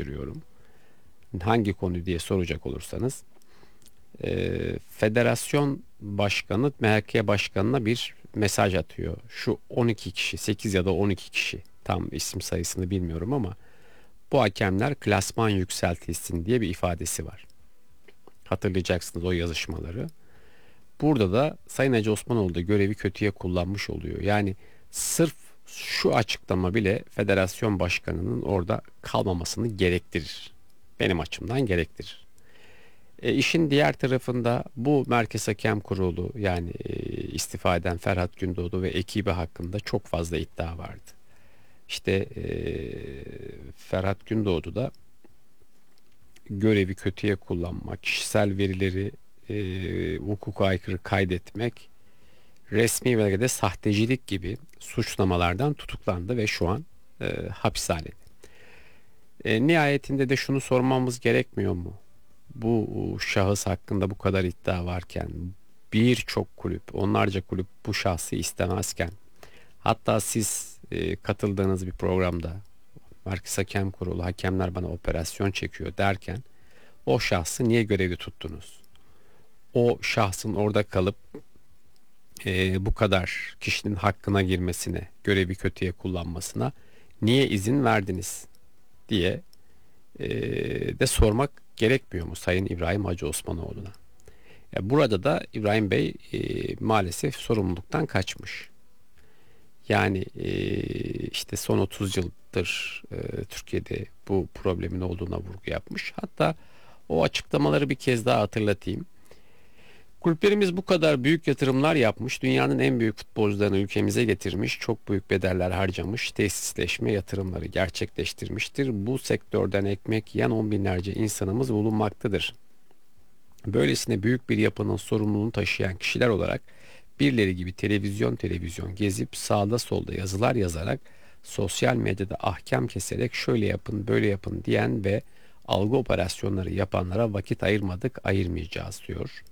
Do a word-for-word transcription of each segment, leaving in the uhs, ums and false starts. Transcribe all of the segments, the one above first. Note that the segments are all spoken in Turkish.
eleştiriyorum. Hangi konu diye soracak olursanız, e, federasyon başkanı M H K başkanına bir mesaj atıyor. Şu on iki kişi, sekiz ya da on iki kişi, tam isim sayısını bilmiyorum ama bu hakemler klasman yükseltilsin diye bir ifadesi var. Hatırlayacaksınız o yazışmaları. Burada da Sayın Hacı Osmanoğlu da görevi kötüye kullanmış oluyor. Yani sırf şu açıklama bile federasyon başkanının orada kalmamasını gerektirir. Benim açımdan gerektirir. E, işin diğer tarafında bu Merkez Hakem Kurulu, yani e, istifa eden Ferhat Gündoğdu ve ekibi hakkında çok fazla iddia vardı. İşte e, Ferhat Gündoğdu da görevi kötüye kullanmak, kişisel verileri e, hukuka aykırı kaydetmek, resmi belgede sahtecilik gibi suçlamalardan tutuklandı ve şu an e, hapishanede. E, nihayetinde de şunu sormamız gerekmiyor mu? Bu şahıs hakkında bu kadar iddia varken, birçok kulüp, onlarca kulüp bu şahsı istemezken, hatta siz e, katıldığınız bir programda Merkez Hakem Kurulu, hakemler bana operasyon çekiyor derken, o şahsı niye görevli tuttunuz? O şahsın orada kalıp e, bu kadar kişinin hakkına girmesine, görevi kötüye kullanmasına niye izin verdiniz diye e, de sormak gerekmiyor mu Sayın İbrahim Hacı Osmanoğlu'na? Ya burada da İbrahim Bey e, maalesef sorumluluktan kaçmış. Yani e, işte son otuz yıldır e, Türkiye'de bu problemin olduğuna vurgu yapmış. Hatta o açıklamaları bir kez daha hatırlatayım. Kulüplerimiz bu kadar büyük yatırımlar yapmış, dünyanın en büyük futbolcularını ülkemize getirmiş, çok büyük bedeller harcamış, tesisleşme yatırımları gerçekleştirmiştir. Bu sektörden ekmek yiyen on binlerce insanımız bulunmaktadır. Böylesine büyük bir yapının sorumluluğunu taşıyan kişiler olarak birileri gibi televizyon televizyon gezip sağda solda yazılar yazarak, sosyal medyada ahkam keserek şöyle yapın böyle yapın diyen ve algı operasyonları yapanlara vakit ayırmadık, ayırmayacağız diyor.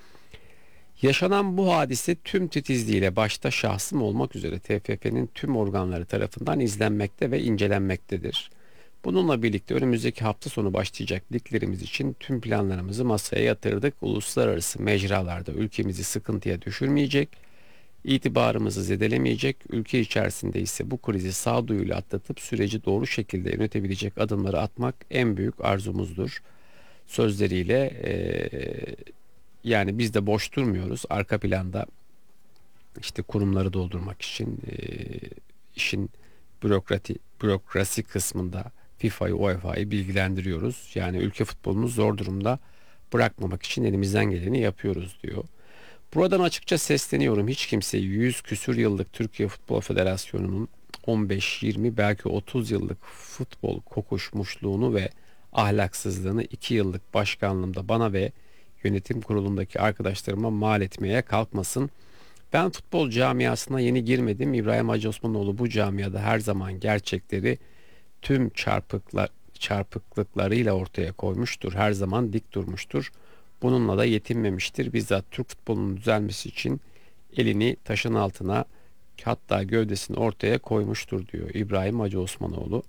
Yaşanan bu hadise tüm titizliğiyle başta şahsım olmak üzere T F F'nin tüm organları tarafından izlenmekte ve incelenmektedir. Bununla birlikte önümüzdeki hafta sonu başlayacak liglerimiz için tüm planlarımızı masaya yatırdık. Uluslararası mecralarda ülkemizi sıkıntıya düşürmeyecek, itibarımızı zedelemeyecek, ülke içerisinde ise bu krizi sağduyuyla atlatıp süreci doğru şekilde yönetebilecek adımları atmak en büyük arzumuzdur. Sözleriyle eee yani biz de boş durmuyoruz. Arka planda işte kurumları doldurmak için e, işin bürokrati, bürokrasi kısmında FIFA'yı, UEFA'yı bilgilendiriyoruz. Yani ülke futbolunu zor durumda bırakmamak için elimizden geleni yapıyoruz diyor. Buradan açıkça sesleniyorum. Hiç kimse yüz küsür yıllık Türkiye Futbol Federasyonu'nun on beş yirmi belki otuz yıllık futbol kokuşmuşluğunu ve ahlaksızlığını iki yıllık başkanlığımda bana ve yönetim kurulundaki arkadaşlarıma mal etmeye kalkmasın. Ben futbol camiasına yeni girmedim. İbrahim Hacı Osmanoğlu bu camiada her zaman gerçekleri tüm çarpıklar, çarpıklıklarıyla ortaya koymuştur. Her zaman dik durmuştur. Bununla da yetinmemiştir. Bizzat Türk futbolunun düzelmesi için elini taşın altına, hatta gövdesini ortaya koymuştur diyor İbrahim Hacı Osmanoğlu.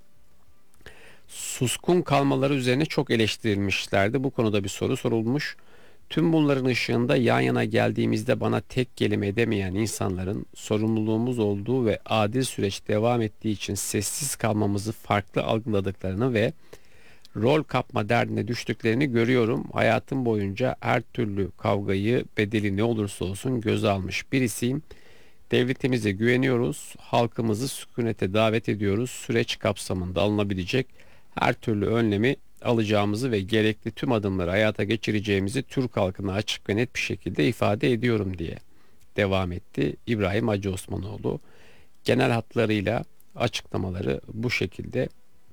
Suskun kalmaları üzerine çok eleştirilmişlerdi. Bu konuda bir soru sorulmuş. Tüm bunların ışığında yan yana geldiğimizde bana tek kelime edemeyen insanların sorumluluğumuz olduğu ve adil süreç devam ettiği için sessiz kalmamızı farklı algıladıklarını ve rol kapma derdine düştüklerini görüyorum. Hayatım boyunca her türlü kavgayı, bedeli ne olursa olsun göze almış birisiyim. Devletimize güveniyoruz. Halkımızı sükunete davet ediyoruz. Süreç kapsamında alınabilecek her türlü önlemi alacağımızı ve gerekli tüm adımları hayata geçireceğimizi Türk halkına açık ve net bir şekilde ifade ediyorum diye devam etti İbrahim Hacı Osmanoğlu. Genel hatlarıyla açıklamaları bu şekilde.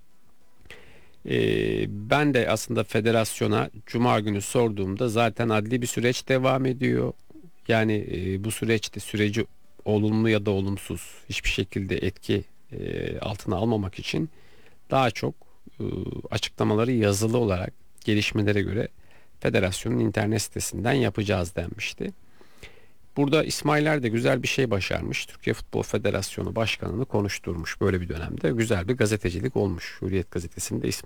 Ee, ben de aslında federasyona Cuma günü sorduğumda zaten adli bir süreç devam ediyor. Yani e, bu süreçte süreci olumlu ya da olumsuz hiçbir şekilde etki e, altına almamak için daha çok e, açıklamaları yazılı olarak gelişmelere göre federasyonun internet sitesinden yapacağız denmişti. Burada İsmailer de güzel bir şey başarmış. Türkiye Futbol Federasyonu Başkanı'nı konuşturmuş böyle bir dönemde. Güzel bir gazetecilik olmuş. Hürriyet gazetesinde İsmail